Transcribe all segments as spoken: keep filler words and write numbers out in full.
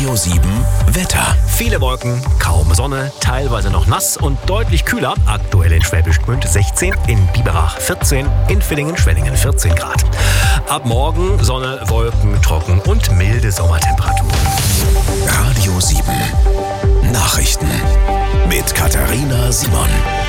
Radio sieben Wetter. Viele Wolken, kaum Sonne, teilweise noch nass und deutlich kühler. Aktuell in Schwäbisch Gmünd sechzehn, in Biberach vierzehn, in Villingen-Schwenningen vierzehn Grad. Ab morgen Sonne, Wolken, trocken und milde Sommertemperaturen. Radio sieben Nachrichten mit Katharina Simon.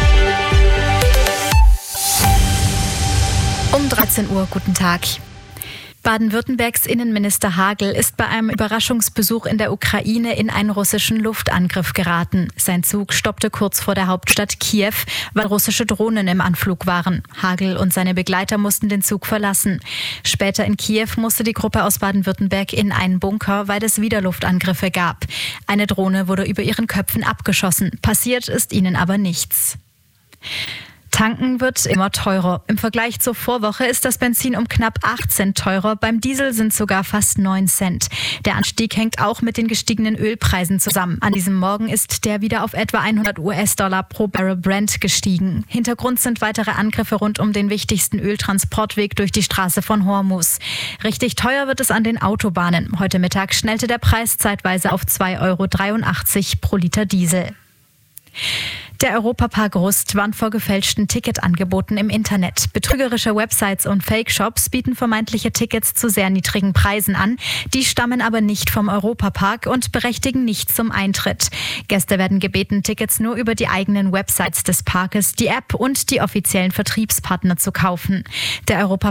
Um dreizehn Uhr, guten Tag. Baden-Württembergs Innenminister Hagel ist bei einem Überraschungsbesuch in der Ukraine in einen russischen Luftangriff geraten. Sein Zug stoppte kurz vor der Hauptstadt Kiew, weil russische Drohnen im Anflug waren. Hagel und seine Begleiter mussten den Zug verlassen. Später in Kiew musste die Gruppe aus Baden-Württemberg in einen Bunker, weil es wieder Luftangriffe gab. Eine Drohne wurde über ihren Köpfen abgeschossen. Passiert ist ihnen aber nichts. Tanken wird immer teurer. Im Vergleich zur Vorwoche ist das Benzin um knapp acht Cent teurer. Beim Diesel sind sogar fast neun Cent. Der Anstieg hängt auch mit den gestiegenen Ölpreisen zusammen. An diesem Morgen ist der wieder auf etwa hundert US-Dollar pro Barrel Brent gestiegen. Hintergrund sind weitere Angriffe rund um den wichtigsten Öltransportweg durch die Straße von Hormuz. Richtig teuer wird es an den Autobahnen. Heute Mittag schnellte der Preis zeitweise auf zwei Euro dreiundachtzig pro Liter Diesel. Der Europapark Rust warnt vor gefälschten Ticketangeboten im Internet. Betrügerische Websites und Fake-Shops bieten vermeintliche Tickets zu sehr niedrigen Preisen an. Die stammen aber nicht vom Europapark und berechtigen nicht zum Eintritt. Gäste werden gebeten, Tickets nur über die eigenen Websites des Parkes, die App und die offiziellen Vertriebspartner zu kaufen. Der Europapark